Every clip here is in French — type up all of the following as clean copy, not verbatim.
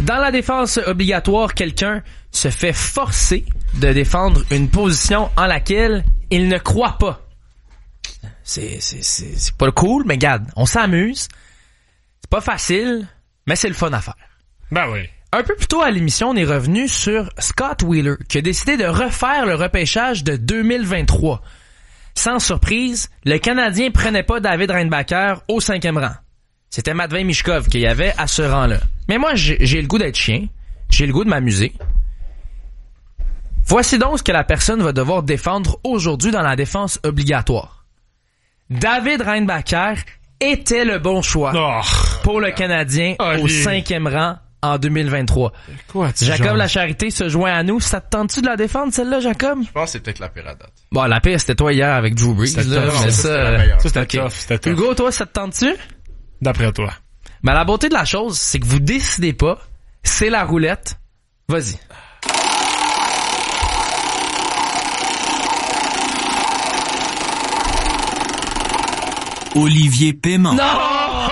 Dans la défense obligatoire, quelqu'un se fait forcer de défendre une position en laquelle il ne croit pas. C'est pas cool, mais regarde, on s'amuse. C'est pas facile, mais c'est le fun à faire. Ben oui. Un peu plus tôt à l'émission, on est revenu sur Scott Wheeler, qui a décidé de refaire le repêchage de 2023. Sans surprise, le Canadien prenait pas David Reinbacher au 5e rang. C'était Matvei Michkov qu'il y avait à ce rang-là. Mais moi, j'ai le goût d'être chien. J'ai le goût de m'amuser. Voici donc ce que la personne va devoir défendre aujourd'hui dans la défense obligatoire. David Reinbacher était le bon choix pour le Canadien au 5e rang en 2023. Quoi, Jacob Lacharité se joint à nous. Ça te tente-tu de la défendre, celle-là, Jacob? Je pense que c'est peut-être la pire à date. Bon, la pire, c'était toi hier avec Drew Brees. C'était là, tough. mais C'était la meilleure. Ça, c'était ok. tough, c'était tough. Hugo, toi, ça te tente-tu? D'après toi. Mais la beauté de la chose, c'est que vous décidez pas. C'est la roulette. Vas-y. Olivier Paiement. Non!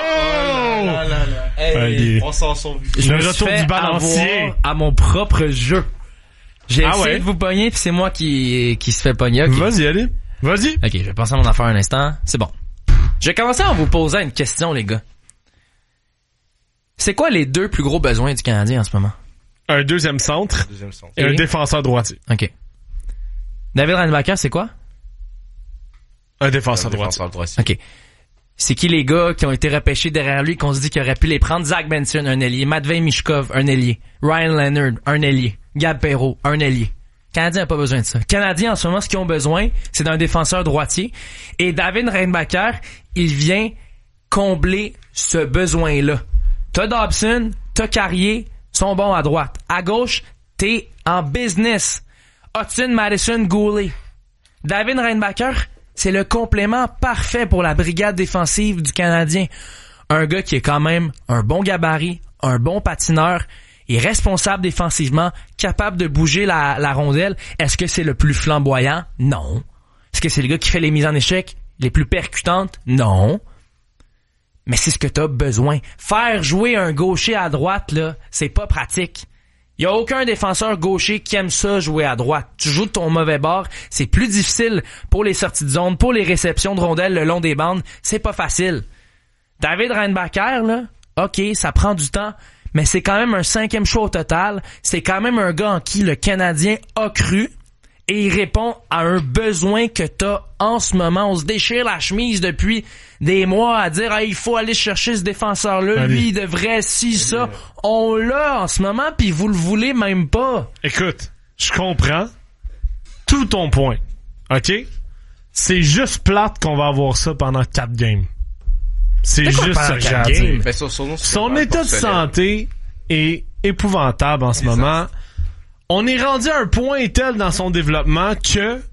Allez. On s'en sort. Je me me retourne fais du bal entier. avoir à mon propre jeu. J'ai essayé ouais? de vous pogner, puis c'est moi qui se fait pogner. Okay. Vas-y, allez. Vas-y. Ok, je vais passer à mon affaire un instant. C'est bon. Je vais commencer en vous posant une question, les gars. C'est quoi les deux plus gros besoins du Canadien en ce moment? Un deuxième centre Deuxième son. et un défenseur droitier. Ok. David Reinbacher, c'est quoi? Un défenseur droitier. Défenseur droitier. Ok. C'est qui les gars qui ont été repêchés derrière lui qu'on se dit qu'il aurait pu les prendre? Zach Benson, un ailier. Matvei Michkov, un ailier. Ryan Leonard, un ailier. Gab Perreault, un ailier. Canadien n'a pas besoin de ça. Canadien, en ce moment, ce qu'ils ont besoin, c'est d'un défenseur droitier. Et David Reinbacher, il vient combler ce besoin-là. T'as Dobson, t'as Carrier, sont bons à droite. À gauche, t'es en business. Hudson, Madison, Goulet. David Reinbacher, c'est le complément parfait pour la brigade défensive du Canadien. Un gars qui est quand même un bon gabarit, un bon patineur, est responsable défensivement, capable de bouger la rondelle. Est-ce que c'est le plus flamboyant? Non. Est-ce que c'est le gars qui fait les mises en échec les plus percutantes? Non. Mais c'est ce que t'as besoin. Faire jouer un gaucher à droite, là, c'est pas pratique. Il y a aucun défenseur gaucher qui aime ça jouer à droite. Tu joues de ton mauvais bord, c'est plus difficile pour les sorties de zone, pour les réceptions de rondelles le long des bandes, c'est pas facile. David Reinbacher, là, ok, ça prend du temps, mais c'est quand même un 5e choix au total. C'est quand même un gars en qui le Canadien a cru et il répond à un besoin que t'as en ce moment. On se déchire la chemise depuis des mois à dire il faut aller chercher ce défenseur-là. Allez. Lui, il devrait ça. On l'a en ce moment, puis vous le voulez même pas. Écoute, je comprends tout ton point. OK? C'est juste plate qu'on va avoir ça pendant 4 games. C'est quoi juste pendant ça que j'ai 4 à games? dire. Ben, Son état de santé est épouvantable en ce moment. On est rendu à un point tel dans son développement que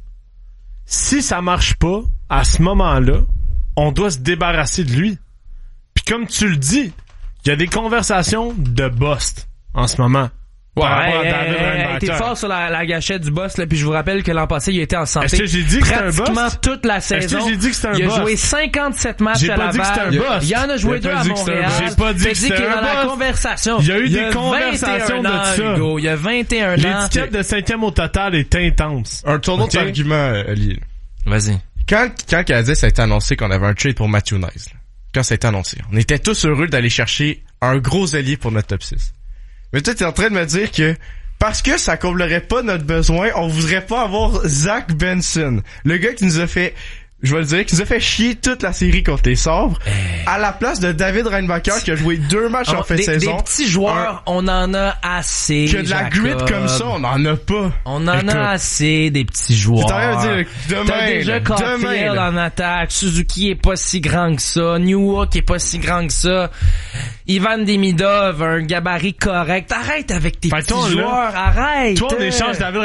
si ça marche pas, à ce moment-là, on doit se débarrasser de lui. Puis comme tu le dis, il y a des conversations de bust en ce moment. Par rapport à David Reinbacher. T'es fort sur la gâchette du boss, là, puis je vous rappelle que l'an passé, il était en santé. Est-ce que j'ai dit que c'était un pratiquement boss? toute la saison. Est-ce que j'ai dit que c'était un il a boss? joué 57 matchs J'ai à pas Laval. dit que c'était un boss. Il y en a joué J'ai 2 pas à dit que c'était un Montréal. boss. J'ai pas dit T'as que c'était qu'il est un dans la boss. conversation. Il y a eu des conversations de 21 ça. Hugo. Il y a 21 ans. L'étiquette de 5e au total est intense. Un tournoi Ok. d'argument, Lille. Vas-y. Quand le Canadien, ça a été annoncé qu'on avait un trade pour Matthew Nice, là, quand ça a été annoncé, on était tous heureux d'aller chercher un gros allié pour notre top 6. Mais toi, t'es en train de me dire que parce que ça comblerait pas notre besoin, on voudrait pas avoir Zach Benson, le gars qui nous a fait, je vais le dire, qui nous a fait chier toute la série contre les Sabres, à la place de David Reinbacher qui a joué 2 matchs en fin de saison. Des petits joueurs, on en a assez. Que de la Jacob. grit comme ça, on en a pas. On en Écoute. a assez des petits joueurs. T'es en train de me dire, demain, T'as déjà là, Caulfield demain, là. en attaque, Suzuki est pas si grand que ça, Newhook est pas si grand que ça, Ivan Demidov, un gabarit correct. Arrête avec tes Fait petits toi, là, joueurs, arrête! Toi, on échange David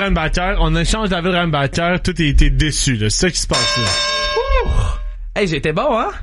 Reinbacher, tout a été déçu, là. C'est ça qui se passe, là. Hey, j'étais bon, hein?